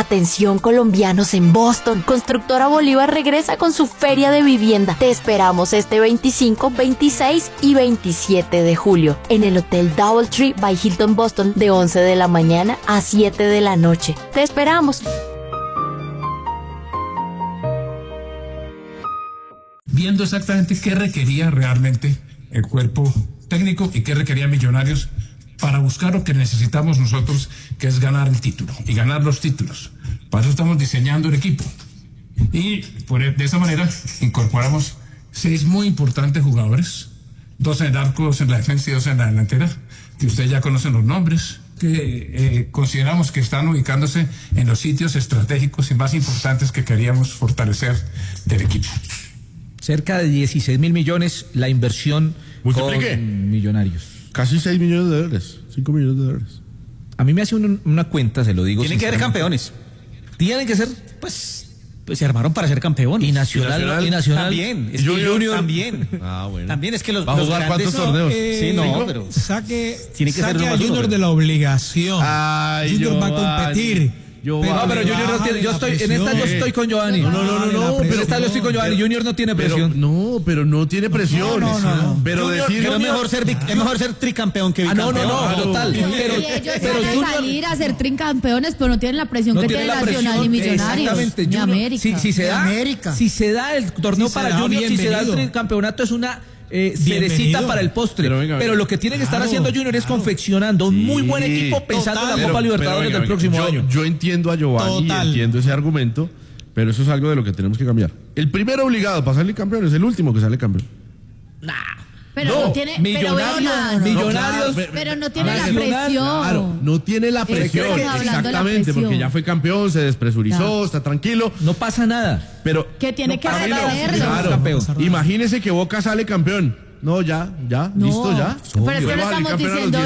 Atención colombianos en Boston, Constructora Bolívar regresa con su feria de vivienda. Te esperamos este 25, 26 y 27 de julio en el Hotel Doubletree by Hilton Boston de 11 de la mañana a 7 de la noche. Te esperamos. Viendo exactamente qué requería realmente el cuerpo técnico y qué requería Millonarios para buscar lo que necesitamos nosotros, que es ganar el título y ganar los títulos. Para eso estamos diseñando el equipo. Y de esa manera incorporamos 6 muy importantes jugadores, 2 en el arco, 2 en la defensa y 2 en la delantera, que ustedes ya conocen los nombres, que consideramos que están ubicándose en los sitios estratégicos y más importantes que queríamos fortalecer del equipo. Cerca de 16.000 millones la inversión con Millonarios. Casi 6 millones de dólares, 5 millones de dólares. A mí me hace una cuenta, se lo digo. Tienen que ser campeones. Tienen que ser, pues se armaron para ser campeones. Y Nacional también. Es Junior también. Bueno. También es que los ¿Va a jugar grandes, cuántos torneos? Sí, no, pero tiene que ser a Junior de la obligación. Junior va a competir. Pero Junior no tiene, yo estoy con Giovanni. No, pero esta yo estoy con Giovanni. Junior no tiene presión. Pero no tiene presión. Pero Junior, decir es mejor ser tricampeón que bicampeón. Total. Pero ellos van a salir a ser tricampeones, pero no tienen la presión que tiene Nacional y Millonarios. Exactamente. Ni América. Si se da el torneo para Junior, si se da el tricampeonato, es una cerecita para el postre. Pero lo que tiene que estar haciendo Junior es confeccionando un muy buen equipo pensando en la Copa Libertadores del próximo año. Yo entiendo a Giovanni, entiendo ese argumento, pero eso es algo de lo que tenemos que cambiar. El primero obligado para salir campeón es el último que sale campeón. Pero no tiene Millonarios, pero no tiene la presión. Claro, no tiene la presión. Exactamente, porque ya fue campeón, se despresurizó, está tranquilo. No pasa nada. Pero que tiene que hacerlo. Claro, imagínese que Boca sale campeón. No, listo, ya. Pero es que no estamos diciendo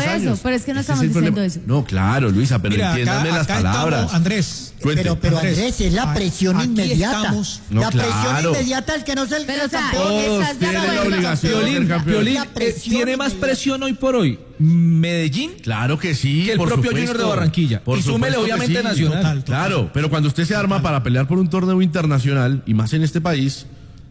eso. No, claro, Luisa, pero entiéndame las palabras. Estamos, Andrés. Pero Andrés, es la presión inmediata. La presión inmediata, el que no es el campeón. Todos tienen la obligación de ser campeón. ¿Tiene más presión hoy por hoy Medellín? Claro que sí, que el propio Junior de Barranquilla. Y súmele obviamente Nacional. Total. Claro, pero cuando usted se arma para pelear por un torneo internacional, y más en este país,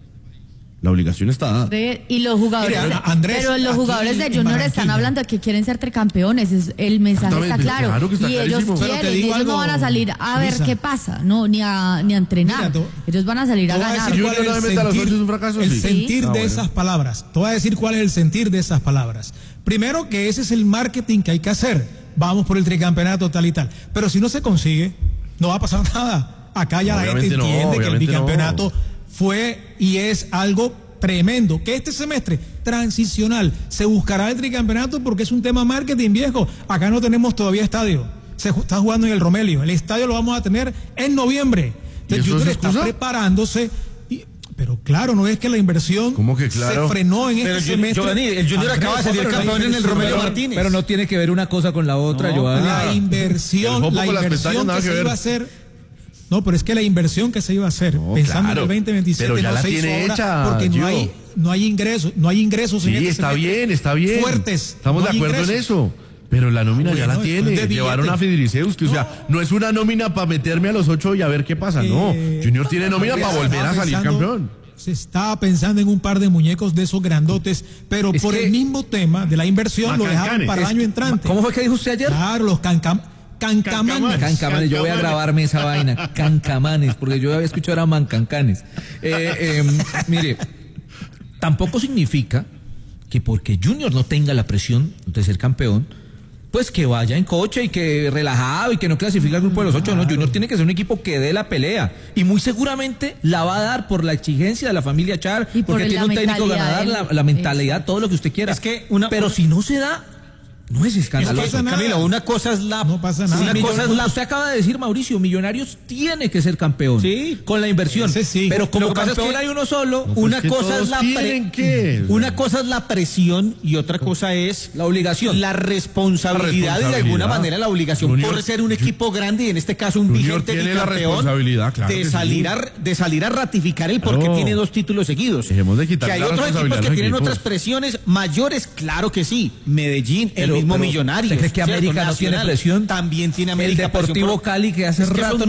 la obligación está dada. Y los jugadores, pero los jugadores de Junior están hablando de que quieren ser tricampeones. El mensaje está claro. Claro que está y ellos quieren, ellos no van a salir a ver qué pasa, ni a entrenar. Ellos van a salir a ganar. El sentir de esas palabras. Te voy a decir cuál es el sentir de esas palabras. Primero, que ese es el marketing que hay que hacer. Vamos por el tricampeonato tal y tal. Pero si no se consigue, no va a pasar nada. Acá ya la gente entiende que el bicampeonato fue y es algo tremendo, que este semestre transicional se buscará el tricampeonato porque es un tema marketing, viejo. Acá no tenemos todavía estadio, se está jugando en el Romelio, el estadio lo vamos a tener en noviembre. Entonces Junior está preparándose, pero claro, no es que la inversión se frenó en este semestre. Giovanni, el Junior acaba de salir campeón en el Romelio Martínez. Pero no tiene que ver una cosa con la otra, Giovanni. La inversión que se iba a hacer. No, pero es que la inversión que se iba a hacer, pensando en el 2027, pero ya no la se hizo tiene ahora hecha, porque no hay ingresos. Sí, en este está semestre bien. Fuertes. Estamos de acuerdo en eso. Pero la nómina ya la tiene. Llevaron a Fidriceus, que o sea, no es una nómina para meterme a los 8 y a ver qué pasa. No, Junior tiene nómina para volver a salir campeón. Se estaba pensando en un par de muñecos de esos grandotes, pero por el mismo tema de la inversión lo dejaron para el año entrante. ¿Cómo fue que dijo usted ayer? Claro, los Cancamanes, yo voy a grabarme esa vaina, cancamanes, porque yo había escuchado era mancancanes. Mire, tampoco significa que porque Junior no tenga la presión de ser campeón, pues que vaya en coche y que relajado y que no clasifique al grupo de los 8. No, Junior tiene que ser un equipo que dé la pelea y muy seguramente la va a dar por la exigencia de la familia Char, porque tiene un técnico ganador, la mentalidad, todo lo que usted quiera. Pero si no se da, no es escandaloso. Camilo, una cosa es la... No pasa nada. Usted acaba de decir, Mauricio, Millonarios tiene que ser campeón. Sí. Con la inversión. Sí. Pero como campeón hay uno solo. Una cosa es la presión y otra cosa es la obligación. La responsabilidad y de alguna manera la obligación por ser un equipo grande y en este caso un vigente bicampeón de salir a ratificar el por qué tiene 2 títulos seguidos. Dejemos de quitar que hay otros equipos que tienen otras presiones mayores, claro que sí. Medellín, mismo Millonarios. ¿Usted cree que América no tiene presión? También tiene América. El Deportivo Cali, que hace rato